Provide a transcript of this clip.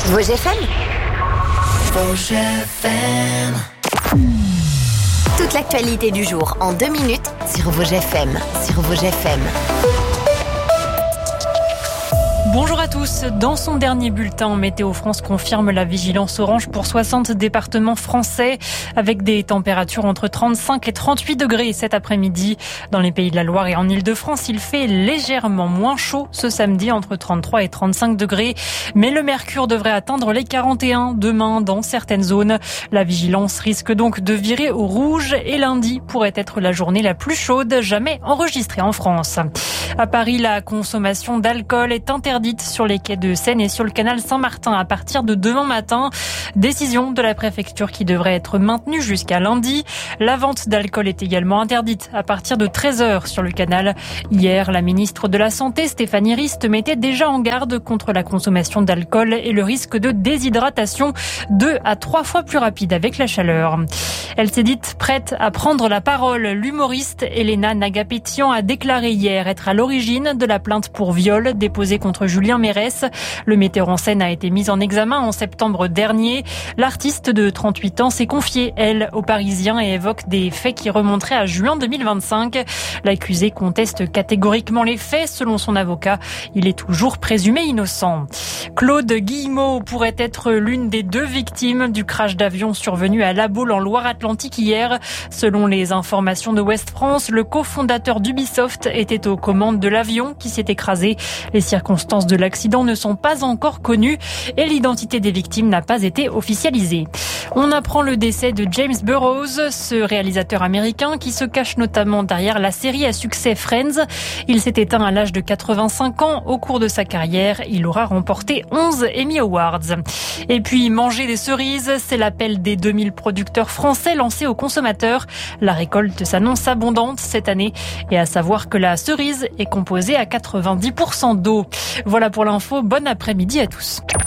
Vosges FM. Vosges FM. Toute l'actualité du jour en 2 minutes sur Vosges FM. Bonjour à tous. Dans son dernier bulletin, Météo France confirme la vigilance orange pour 60 départements français avec des températures entre 35 et 38 degrés cet après-midi. Dans les Pays de la Loire et en Île-de-France, il fait légèrement moins chaud ce samedi entre 33 et 35 degrés. Mais le mercure devrait atteindre les 41 demain dans certaines zones. La vigilance risque donc de virer au rouge et lundi pourrait être la journée la plus chaude jamais enregistrée en France. À Paris, la consommation d'alcool est interdite sur les quais de Seine et sur le canal Saint-Martin à partir de demain matin. Décision de la préfecture qui devrait être maintenue jusqu'à lundi. La vente d'alcool est également interdite à partir de 13h sur le canal. Hier, la ministre de la Santé, Stéphanie Rist, mettait déjà en garde contre la consommation d'alcool et le risque de déshydratation 2 à 3 fois plus rapide avec la chaleur. Elle s'est dite prête à prendre la parole. L'humoriste Elena Nagapetian a déclaré hier être à l'origine de la plainte pour viol déposée contre Julien Mérès. Le metteur en scène a été mis en examen en septembre dernier. L'artiste de 38 ans s'est confiée, elle, aux Parisiens et évoque des faits qui remonteraient à juin 2025. L'accusé conteste catégoriquement les faits. Selon son avocat, il est toujours présumé innocent. Claude Guillemot pourrait être l'une des 2 victimes du crash d'avion survenu à La Baule en Loire-Atlantique hier. Selon les informations de Ouest France, le cofondateur d'Ubisoft était aux commandes de l'avion qui s'est écrasé. Les circonstances de l'accident ne sont pas encore connues et l'identité des victimes n'a pas été officialisée. On apprend le décès de James Burrows, ce réalisateur américain qui se cache notamment derrière la série à succès Friends. Il s'est éteint à l'âge de 85 ans. Au cours de sa carrière, il aura remporté 11 Emmy Awards. Et puis, manger des cerises, c'est l'appel des 2000 producteurs français lancés aux consommateurs. La récolte s'annonce abondante cette année et à savoir que la cerise est composée à 90% d'eau. Voilà pour l'info. Bon après-midi à tous.